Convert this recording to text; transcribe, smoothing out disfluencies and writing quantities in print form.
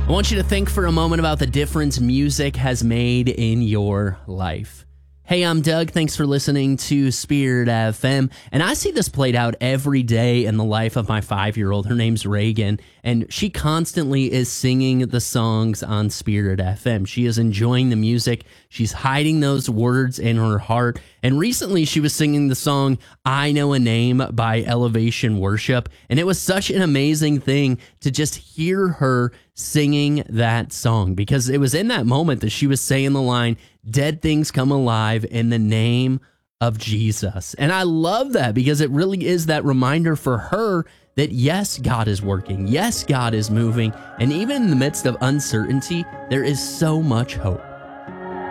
I want you to think for a moment about the difference music has made in your life. Hey, I'm Doug. Thanks for listening to Spirit FM. And I see this played out every day in the life of my 5-year-old. Her name's Reagan, and she constantly is singing the songs on Spirit FM. She is enjoying the music. She's hiding those words in her heart. And recently she was singing the song I Know a Name by Elevation Worship. And it was such an amazing thing to just hear her singing that song, because it was in that moment that she was saying the line, dead things come alive in the name of Jesus. And I love that because it really is that reminder for her that yes, God is working. Yes, God is moving. And even in the midst of uncertainty, there is so much hope.